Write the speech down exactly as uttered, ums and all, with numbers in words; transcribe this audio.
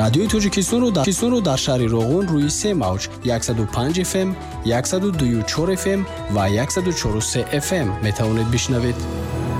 радиои Тоҷикистонро дар Тоҷикистонро дар шаҳри Роғун рӯи се мавҷ сад و پنج اف ام، صد و دو و چهار اف ام ва صد و چهار و سه اف ام метавонед бишнавед.